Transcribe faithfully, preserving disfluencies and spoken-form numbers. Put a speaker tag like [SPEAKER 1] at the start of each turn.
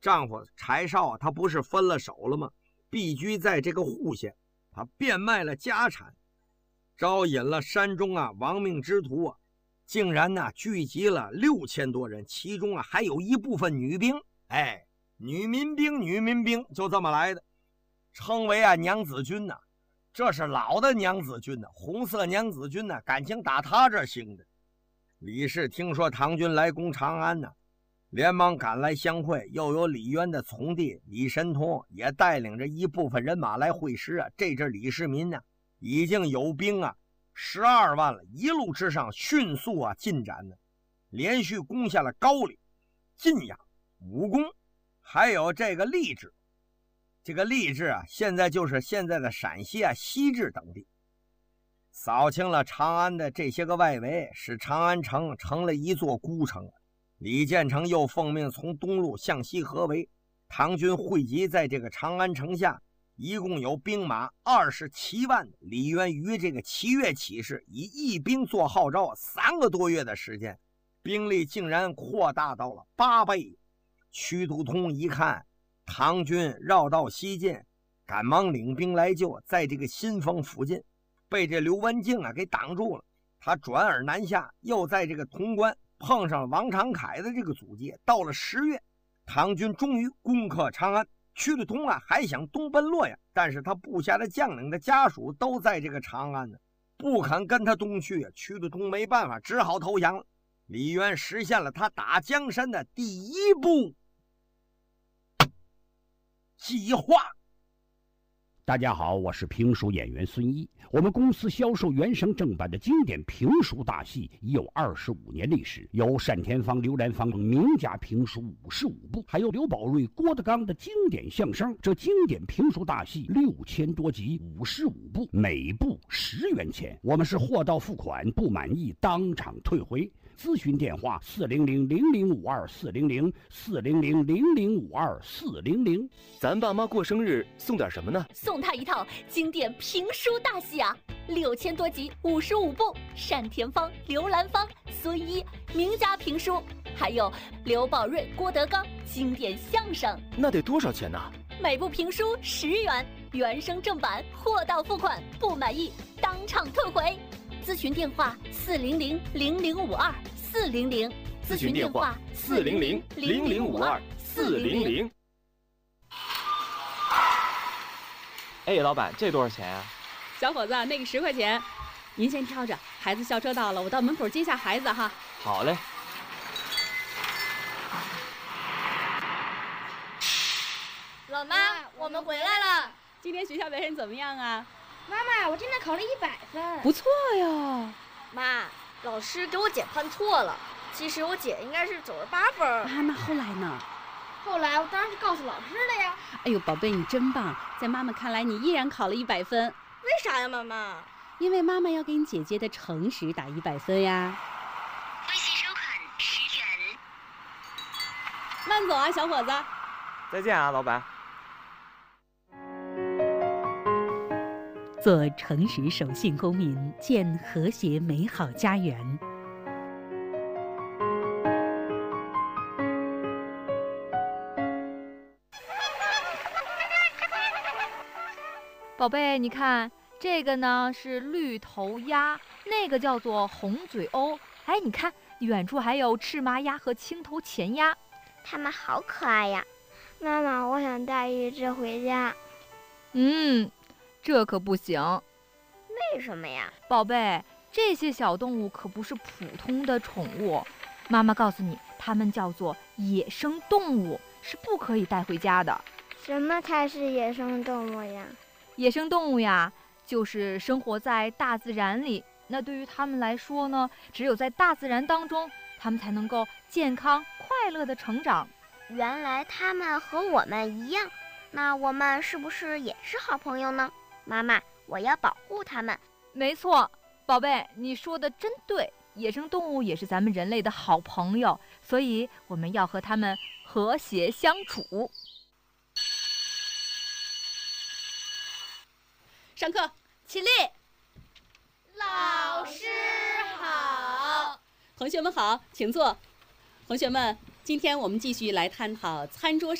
[SPEAKER 1] 丈夫柴少他不是分了手了吗？避居在这个户县，他变卖了家产，招引了山中啊亡命之徒啊，竟然呢聚集了六千多人，其中啊还有一部分女兵，哎，女民兵，女民兵就这么来的，称为啊娘子军呐、啊。这是老的娘子军呐、啊，红色娘子军呐、啊，感情打他这兴的。李氏听说唐军来攻长安呢、啊，连忙赶来相会，又有李渊的从弟李神通也带领着一部分人马来会师啊。这阵李世民呢、啊，已经有兵啊十二万了，一路之上迅速啊进展呢，连续攻下了高丽、晋阳、武功，还有这个励志。这个励志啊，现在就是现在的陕西啊、西至等地，扫清了长安的这些个外围，使长安城成了一座孤城。李建成又奉命从东路向西合围，唐军汇集在这个长安城下，一共有兵马二十七万。李渊于这个七月起事，以一兵做号召，三个多月的时间，兵力竟然扩大到了八倍。屈突通一看唐军绕道西进，赶忙领兵来救，在这个新丰附近被这刘文静啊给挡住了。他转而南下，又在这个潼关碰上了王长凯的这个阻击。到了十月，唐军终于攻克长安。屈突通啊还想东奔洛阳，但是他部下的将领的家属都在这个长安呢，不肯跟他东去啊。屈突通没办法，只好投降了。李渊实现了他打江山的第一步计划。
[SPEAKER 2] 大家好，我是评书演员孙一。我们公司销售原声正版的经典评书大戏已有二十五年历史，有单田芳、刘兰芳等名家评书五十五部，还有刘宝瑞、郭德纲的经典相声。这经典评书大戏六千多集，五十五部，每部十元钱。我们是货到付款，不满意当场退回。咨询电话：四零零零零五二四零零四零零零零五二四零零。
[SPEAKER 3] 咱爸妈过生日送点什么呢？
[SPEAKER 4] 送他一套经典评书大戏啊，六千多集，五十五部，单田芳、刘兰芳、孙一名家评书，还有刘宝瑞、郭德纲经典相声。
[SPEAKER 3] 那得多少钱呢？
[SPEAKER 4] 每部评书十元，原声正版，货到付款，不满意当场退回。咨询电话：四零零零零五二四零零。
[SPEAKER 3] 咨询电话：四零零零零五二四零零。哎，老板，这多少钱啊？
[SPEAKER 5] 小伙子，那个十块钱，您先挑着。孩子校车到了，我到门口接下孩子哈。
[SPEAKER 3] 好嘞。
[SPEAKER 6] 老妈，我们回来了。
[SPEAKER 5] 今天学校表现怎么样啊？
[SPEAKER 6] 妈妈，我今天考了一百分。
[SPEAKER 5] 不错哟。
[SPEAKER 6] 妈，老师给我姐判错了，其实我姐应该是九十八分。
[SPEAKER 5] 啊，那后来呢？
[SPEAKER 6] 后来我当然是告诉老师了呀。
[SPEAKER 5] 哎呦，宝贝，你真棒！在妈妈看来，你依然考了一百分。
[SPEAKER 6] 为啥呀，妈妈？
[SPEAKER 5] 因为妈妈要给你姐姐的诚实打一百分呀。
[SPEAKER 7] 微信收款十元。
[SPEAKER 5] 慢走啊，小伙子。
[SPEAKER 3] 再见啊，老板。
[SPEAKER 8] 做诚实守信公民，建和谐美好家园。
[SPEAKER 9] 宝贝，你看这个呢是绿头鸭，那个叫做红嘴鸥。哎，你看远处还有赤麻鸭和青头前鸭，
[SPEAKER 10] 它们好可爱呀！妈妈，我想带一只回家。
[SPEAKER 9] 嗯，这可不行。
[SPEAKER 10] 为什么呀？
[SPEAKER 9] 宝贝，这些小动物可不是普通的宠物，妈妈告诉你，它们叫做野生动物，是不可以带回家的。
[SPEAKER 10] 什么才是野生动物呀？
[SPEAKER 9] 野生动物呀，就是生活在大自然里。那对于它们来说呢，只有在大自然当中，它们才能够健康快乐的成长。
[SPEAKER 10] 原来它们和我们一样，那我们是不是也是好朋友呢？妈妈，我要保护它们。
[SPEAKER 9] 没错，宝贝，你说的真对，野生动物也是咱们人类的好朋友，所以我们要和它们和谐相处。
[SPEAKER 5] 上课，
[SPEAKER 6] 起立。老师好。
[SPEAKER 5] 同学们好，请坐。同学们，今天我们继续来探讨餐桌上